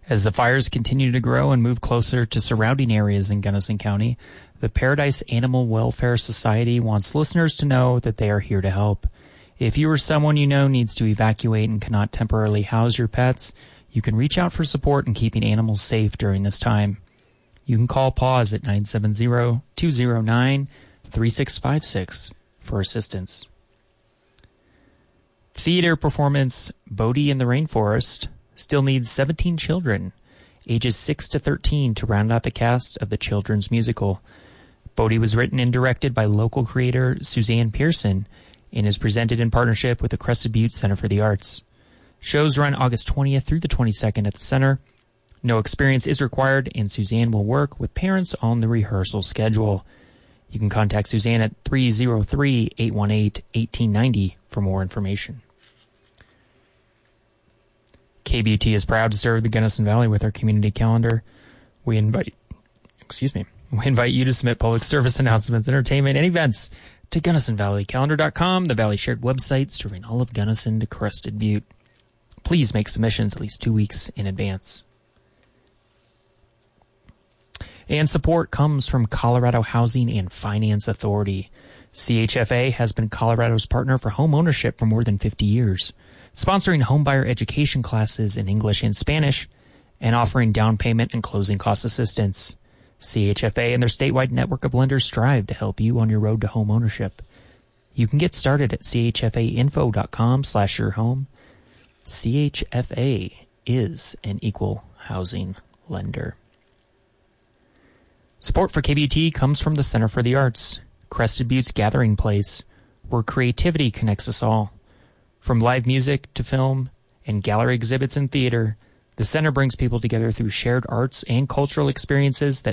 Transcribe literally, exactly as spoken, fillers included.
As the fires continue to grow and move closer to surrounding areas in Gunnison County, the Paradise Animal Welfare Society wants listeners to know that they are here to help. If you or someone you know needs to evacuate and cannot temporarily house your pets, you can reach out for support in keeping animals safe during this time. You can call PAWS at nine seven zero, two zero nine, three six five six for assistance. Theater performance Bodhi in the Rainforest still needs seventeen children, ages six to thirteen, to round out the cast of the children's musical. Bodhi was written and directed by local creator Suzanne Pearson and is presented in partnership with the Crested Butte Center for the Arts. Shows run August twentieth through the twenty-second at the center. No experience is required, and Suzanne will work with parents on the rehearsal schedule. You can contact Suzanne at three oh three, eight one eight, one eight nine zero for more information. K B U T is proud to serve the Gunnison Valley with our community calendar. We invite, excuse me, we invite you to submit public service announcements, entertainment, and events to Gunnison Valley Calendar dot com, the Valley shared website serving all of Gunnison to Crested Butte. Please make submissions at least two weeks in advance. And support comes from Colorado Housing and Finance Authority. C H F A has been Colorado's partner for home ownership for more than fifty years. Sponsoring homebuyer education classes in English and Spanish, and offering down payment and closing cost assistance. C H F A and their statewide network of lenders strive to help you on your road to home ownership. You can get started at C H F A info dot com slash your home. C H F A is an equal housing lender. Support for K B U T comes from the Center for the Arts, Crested Butte's gathering place, where creativity connects us all. From live music to film and gallery exhibits and theater, the center brings people together through shared arts and cultural experiences that